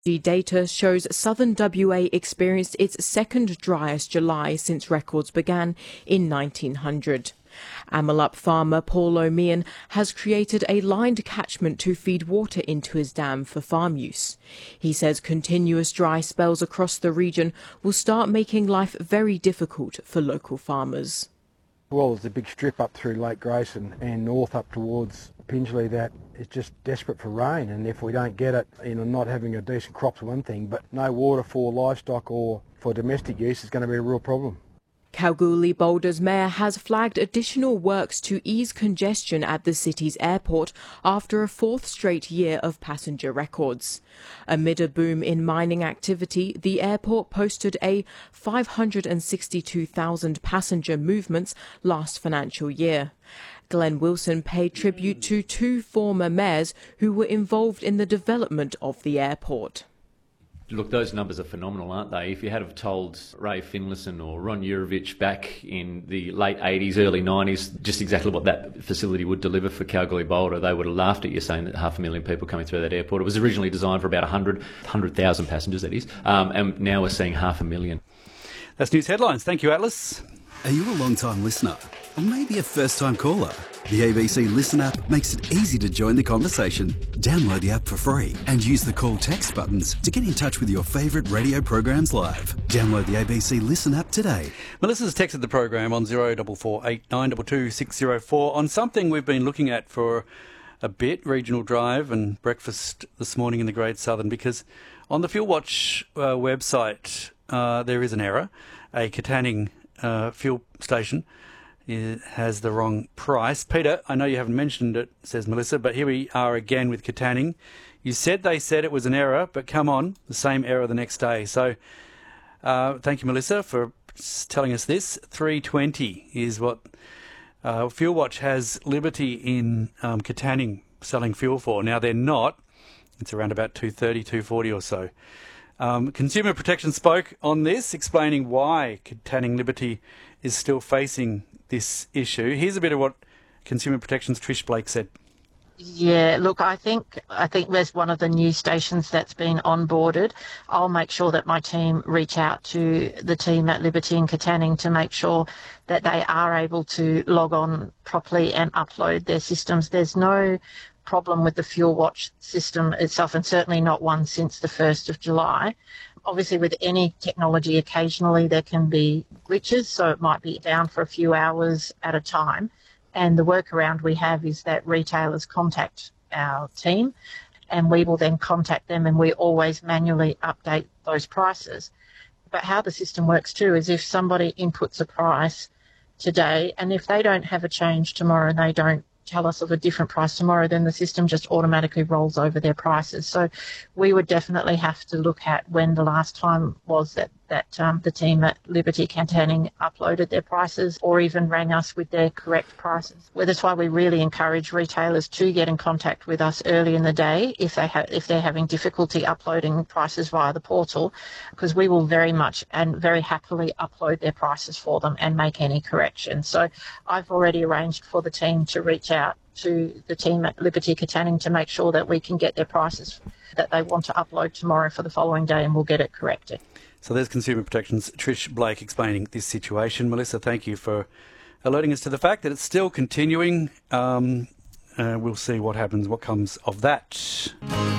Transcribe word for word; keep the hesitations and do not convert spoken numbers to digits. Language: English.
Data shows southern W A experienced its second driest July since records began in nineteen hundred. Amalup farmer Paul O'Meehan has created a lined catchment to feed water into his dam for farm use. He says continuous dry spells across the region will start making life very difficult for local farmers. Well, there's a big strip up through Lake Grayson and north up towards Pingelly that is just desperate for rain, and if we don't get it, you know, not having a decent crop's one thing, but no water for livestock or for domestic use is going to be a real problem. Kalgoorlie-Boulder's mayor has flagged additional works to ease congestion at the city's airport after a fourth straight year of passenger records. Amid a boom in mining activity, the airport posted a five hundred sixty-two thousand passenger movements last financial year. Glenn Wilson paid tribute to two former mayors who were involved in the development of the airport. Look, those numbers are phenomenal, aren't they? If you had have told Ray Finlayson or Ron Urovich back in the late eighties, early nineties, just exactly what that facility would deliver for Kalgoorlie-Boulder, they would have laughed at you saying that half a million people coming through that airport. It was originally designed for about one hundred, one hundred thousand passengers, that is, um, and now we're seeing half a million. That's news headlines. Thank you, Atlas. Are you a long-time listener? Or maybe a first-time caller? The A B C Listen app makes it easy to join the conversation. Download the app for free and use the call text buttons to get in touch with your favourite radio programs live. Download the A B C Listen app today. Melissa's texted the program on zero four four eight nine two two six zero four on something we've been looking at for a bit, regional drive and breakfast this morning in the Great Southern, because on the Fuel Watch uh, website uh, there is an error. A Katanning uh, fuel station It has the wrong price. Peter, I know you haven't mentioned it, says Melissa, but here we are again with Katanning. You said they said it was an error, but come on, the same error the next day. So uh, thank you, Melissa, for telling us this. three twenty is what uh, Fuel Watch has Liberty in um, Katanning selling fuel for. Now, they're not. It's around about two thirty, two forty or so. Um, Consumer Protection spoke on this, explaining why Katanning Liberty is still facing this issue. Here's a bit of what Consumer Protection's Trish Blake said. Yeah, look, I think I think there's one of the new stations that's been onboarded. I'll make sure that my team reach out to the team at Liberty and Katanning to make sure that they are able to log on properly and upload their systems. There's no problem with the Fuel Watch system itself, and certainly not one since the first of July. Obviously, with any technology, occasionally there can be glitches, so it might be down for a few hours at a time. And the workaround we have is that retailers contact our team, and we will then contact them, and we always manually update those prices. But how the system works too is if somebody inputs a price today, and if they don't have a change tomorrow and they don't tell us of a different price tomorrow, then the system just automatically rolls over their prices. So we would definitely have to look at when the last time was that, that um, the team at Liberty Katanning uploaded their prices or even rang us with their correct prices. Well, that's why we really encourage retailers to get in contact with us early in the day if, they ha- if they're having difficulty uploading prices via the portal, because we will very much and very happily upload their prices for them and make any corrections. So I've already arranged for the team to reach out to the team at Liberty Katanning to make sure that we can get their prices that they want to upload tomorrow for the following day, and we'll get it corrected. So there's Consumer Protection's Trish Blake explaining this situation. Melissa, thank you for alerting us to the fact that it's still continuing. Um, uh, we'll see what happens, what comes of that.